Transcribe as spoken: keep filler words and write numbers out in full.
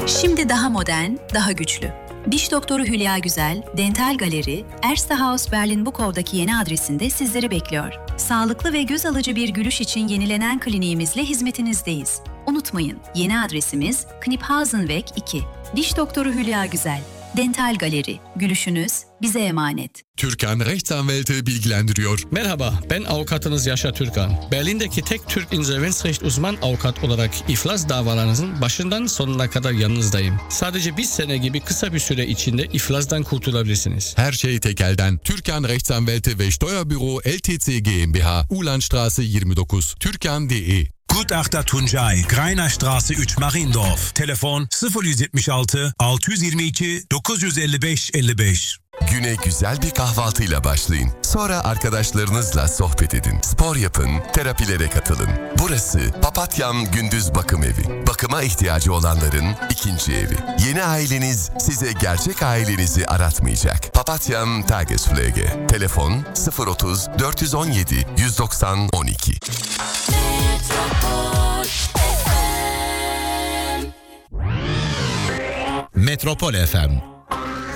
Şimdi daha modern, daha güçlü. Diş doktoru Hülya Güzel, Dental Galeri, Erstehaus Berlin-Bukov'daki yeni adresinde sizleri bekliyor. Sağlıklı ve göz alıcı bir gülüş için yenilenen kliniğimizle hizmetinizdeyiz. Unutmayın, yeni adresimiz Kniphausenweg iki. Diş doktoru Hülya Güzel, Dental Galeri, gülüşünüz bize emanet. Türkan Rechtsanwälte bilgilendiriyor. Merhaba, ben avukatınız Yaşar Türkan. Berlin'deki tek Türk insolvensrecht uzman avukat olarak iflas davalarınızın başından sonuna kadar yanınızdayım. Sadece bir sene gibi kısa bir süre içinde iflasdan kurtulabilirsiniz. Her şey tekelden. Türkan Rechtsanwälte ve Steuerbüro L T C GmbH, Ulandstraße yirmi dokuz, türkan nokta de. Gutachter Tuncay, Greinerstraße üç, Mariendorf. Telefon sıfır yüz yetmiş altı altı yüz yirmi iki dokuz yüz elli beş elli beş. Güne güzel bir kahvaltıyla başlayın. Sonra arkadaşlarınızla sohbet edin. Spor yapın, terapilere katılın. Burası Papatyam Gündüz Bakım Evi. Bakıma ihtiyacı olanların ikinci evi. Yeni aileniz size gerçek ailenizi aratmayacak. Papatyam Tagespflege. Telefon sıfır otuz dört yüz on yedi yüz doksan on iki. Metropol F M